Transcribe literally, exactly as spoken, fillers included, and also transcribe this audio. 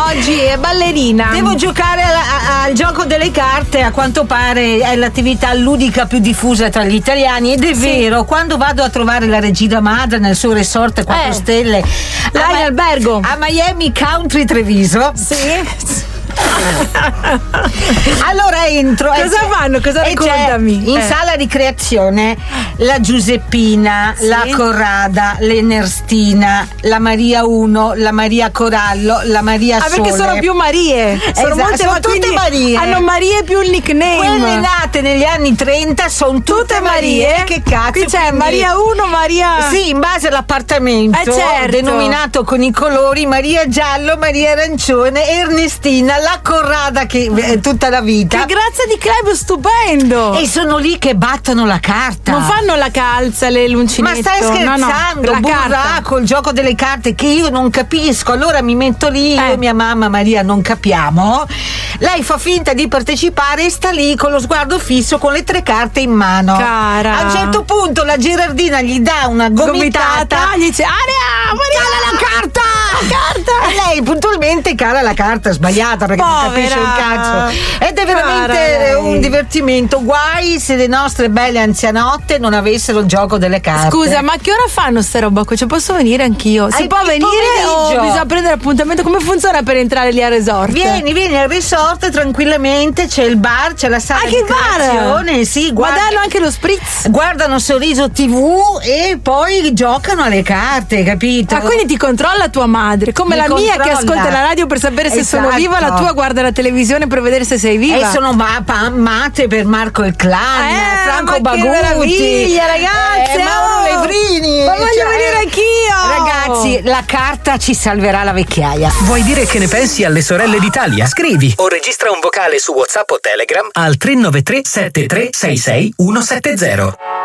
oggi è ballerina. Devo giocare al, a, al gioco delle carte, a quanto pare è l'attività ludica più diffusa tra gli italiani ed è sì. vero, quando vado a trovare la regina madre nel suo resort quattro eh. stelle là in albergo a Miami Country Treviso. Sì. Allora entro. Cosa fanno? Cosa raccontami? In eh. sala ricreazione la Giuseppina, sì. la Corrada, l'Ernestina, la Maria uno, la Maria Corallo, la Maria ah, Sole. Ah, perché sono più Marie. Sono, esatto, molte, sono tutte Marie. Hanno Marie più il nickname. Quelle nate negli anni trenta sono tutte, tutte Marie. Marie. Che cazzo? Qui c'è quindi... Maria uno, Maria. Sì, in base all'appartamento eh certo. denominato con i colori Maria giallo, Maria arancione, Ernestina, la Corrada che è tutta la vita. Che grazia di club stupendo! E sono lì che battono la carta. Non fanno la calza, le l'uncinetto. Ma stai scherzando? No, no, burra col gioco delle carte che io non capisco. Allora mi metto lì, io eh. e mia mamma Maria non capiamo. Lei fa finta di partecipare e sta lì con lo sguardo fisso con le tre carte in mano. Cara. A un certo punto la Gerardina gli dà una gomitata, gomitata gli dice Aria, Maria, cala la carta! La carta! E lei puntualmente cala la carta sbagliata perché Povera. non capisce un cazzo. Ed è veramente Cara, un divertimento. Guai se le nostre belle anzianotte non avessero il gioco delle carte. Scusa, ma che ora fanno sta roba qua? Cioè, posso venire anch'io? Si Ai, può venire pomeriggio. o bisogna prendere appuntamento? Come funziona per entrare lì al resort? Vieni, vieni al resort tranquillamente, c'è il bar, c'è la sala anche di creazione, sì, guarda, ma danno anche lo spritz. Guardano Sorriso tivù e poi giocano alle carte, capito? Ah, quindi ti controlla tua madre, come Mi la mia controlla. che ascolta la radio per sapere se Esatto. sono viva, la tua guarda la televisione per vedere se sei viva. E sono ma- pa- matte per Marco il Clan, eh, Franco ma che Bagutti, meraviglia, ragazzi, eh, Mauro oh! Levrini. Ma voglio cioè, venire anch'io. Ragazzi, la carta ci salverà la vecchiaia. Vuoi dire che ne pensi alle sorelle d'Italia? Scrivi o registra un vocale su WhatsApp o Telegram al tre nove tre sette tre sei sei uno sette zero.